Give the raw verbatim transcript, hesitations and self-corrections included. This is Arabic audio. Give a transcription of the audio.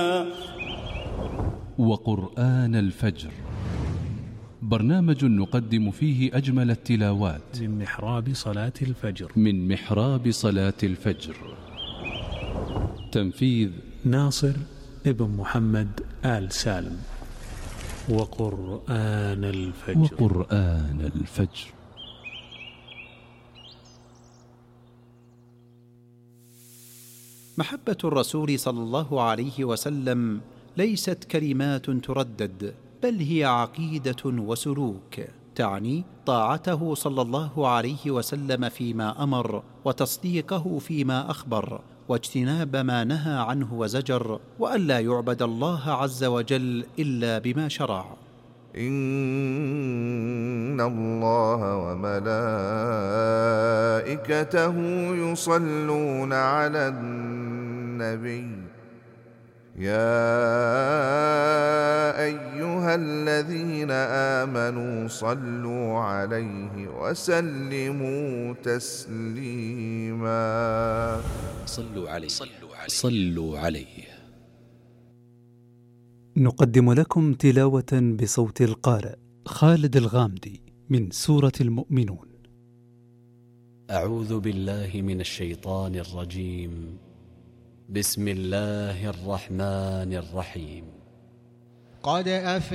وقرآن الفجر، برنامج نقدم فيه أجمل التلاوات من محراب صلاة الفجر من محراب صلاة الفجر. تنفيذ ناصر ابن محمد آل سالم. وقرآن الفجر وقرآن الفجر. محبة الرسول صلى الله عليه وسلم ليست كلمات تردد، بل هي عقيدة وسلوك، تعني طاعته صلى الله عليه وسلم فيما أمر، وتصديقه فيما أخبر، واجتناب ما نهى عنه وزجر، وألا يعبد الله عز وجل إلا بما شرع. إن الله وملائكته يصلون على النبي يا أيها الذين آمنوا صلوا عليه وسلموا تسليما. صلوا عليه صلوا عليه. نقدم لكم تلاوة بصوت القارئ خالد الغامدي من سورة المؤمنون. أعوذ بالله من الشيطان الرجيم. بسم الله الرحمن الرحيم. قد أفلح